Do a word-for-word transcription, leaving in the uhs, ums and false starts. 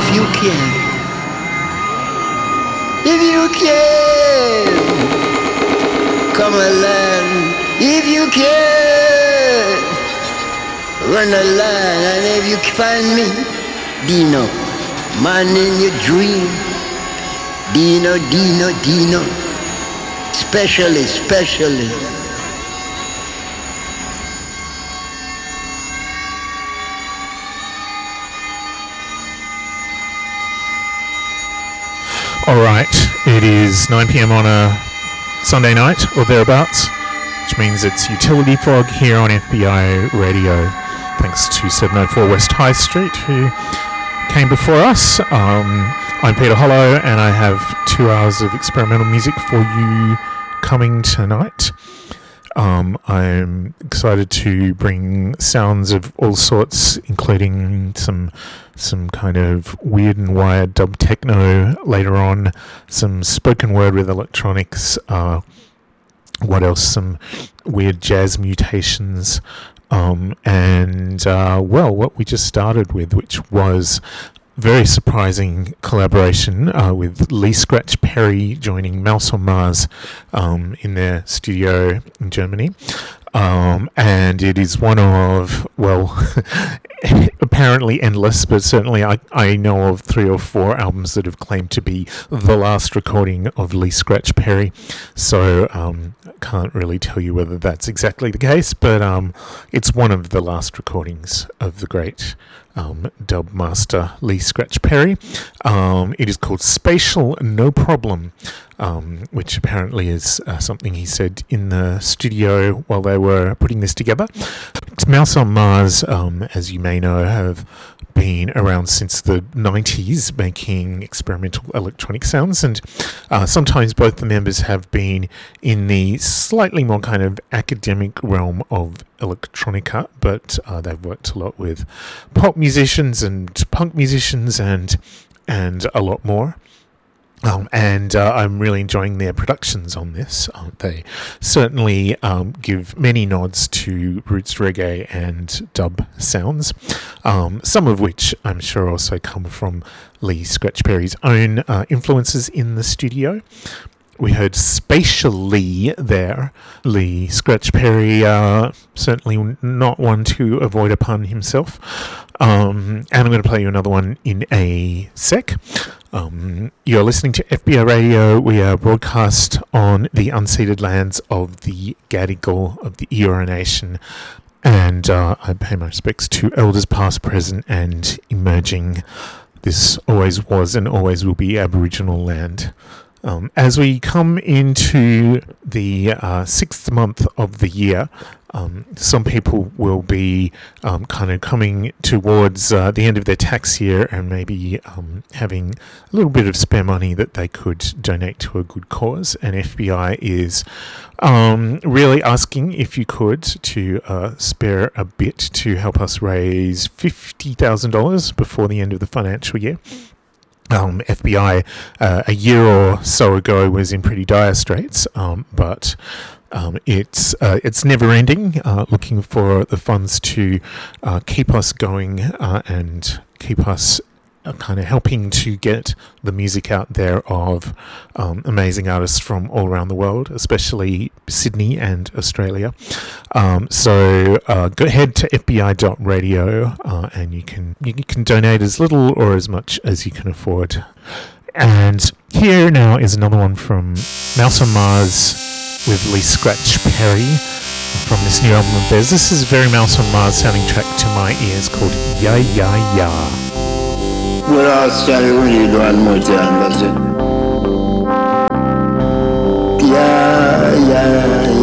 if you can. If you can, come along. If you can, run along. And if you find me, Dino, man in your dream. Dino, Dino, Dino, specially, specially. All right, it is nine p.m. on a Sunday night or thereabouts, which means it's Utility Frog here on F B I Radio. Thanks to seven oh four West High Street, who came before us. Um, I'm Peter Hollow, and I have two hours of experimental music for you coming tonight. Um, I'm excited to bring sounds of all sorts, including some some kind of weird and wired dub techno later on, some spoken word with electronics, uh, what else, some weird jazz mutations, um, and, uh, well, what we just started with, which was very surprising collaboration uh, with Lee Scratch Perry joining Mouse on Mars um, in their studio in Germany. Um, and it is one of, well, apparently endless, but certainly I, I know of three or four albums that have claimed to be the last recording of Lee Scratch Perry. So um, can't really tell you whether that's exactly the case, but um, it's one of the last recordings of the great Um, dub master Lee Scratch Perry. Um, it is called Spatial No Problem, um, which apparently is uh, something he said in the studio while they were putting this together. Mouse on Mars, um, as you may know, have been around since the nineties making experimental electronic sounds, and uh, sometimes both the members have been in the slightly more kind of academic realm of electronica, but uh, they've worked a lot with pop musicians and punk musicians and and a lot more. Um, and uh, I'm really enjoying their productions on this. Um, they certainly um, give many nods to roots reggae and dub sounds, um, some of which I'm sure also come from Lee Scratch Perry's own uh, influences in the studio. We heard Spatially there. Lee Scratch Perry, uh, certainly not one to avoid a pun himself. Um, and I'm going to play you another one in a sec. Um, you're listening to F B I Radio. We are broadcast on the unceded lands of the Gadigal of the Eora Nation. And uh, I pay my respects to elders past, present, and emerging. This always was and always will be Aboriginal land. Um, as we come into the uh, sixth month of the year, um, some people will be um, kind of coming towards uh, the end of their tax year and maybe um, having a little bit of spare money that they could donate to a good cause. And F B I is um, really asking if you could to uh, spare a bit to help us raise fifty thousand dollars before the end of the financial year. Um, F B I uh, a year or so ago was in pretty dire straits, um, but um, it's uh, it's never ending, uh, looking for the funds to uh, keep us going uh, and keep us uh, kind of helping to get the music out there of um, amazing artists from all around the world, especially Sydney and Australia. Um, so uh, go ahead to F B I dot radio uh, and you can you can donate as little or as much as you can afford. And here now is another one from Mouse on Mars with Lee Scratch Perry from this new album of theirs. This is a very Mouse on Mars sounding track to my ears called Ya Ya Ya. Well, I'll start it when you do one more time, that's it. Yeah, yeah,